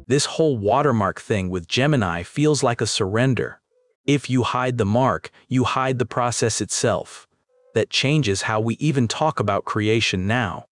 This whole watermark thing with Gemini feels like a surrender. If you hide the mark, you hide the process itself. That changes how we even talk about creation now.